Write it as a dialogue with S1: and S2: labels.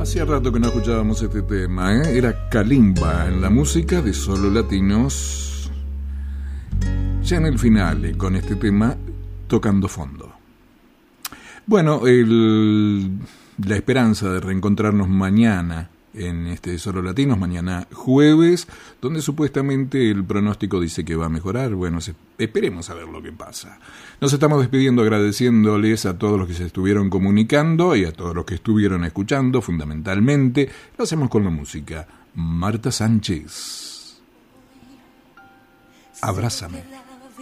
S1: Hacía rato que no escuchábamos este tema, ¿eh? Era Kalimba en la música de Solo Latinos. Ya en el final, con este tema tocando fondo. Bueno, la esperanza de reencontrarnos mañana en este Solo Latinos, mañana jueves, donde supuestamente el pronóstico dice que va a mejorar. Bueno, esperemos a ver lo que pasa. Nos estamos despidiendo agradeciéndoles a todos los que se estuvieron comunicando y a todos los que estuvieron escuchando, fundamentalmente. Lo hacemos con la música. Marta Sánchez, Abrázame.